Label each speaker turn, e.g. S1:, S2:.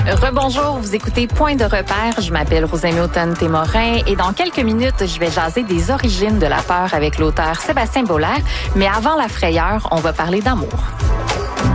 S1: Rebonjour, vous écoutez Point de repère. Je m'appelle Rosemary Houghton-Témorin et dans quelques minutes, je vais jaser des origines de la peur avec l'auteur Sébastien Boulard. Mais avant la frayeur, on va parler d'amour.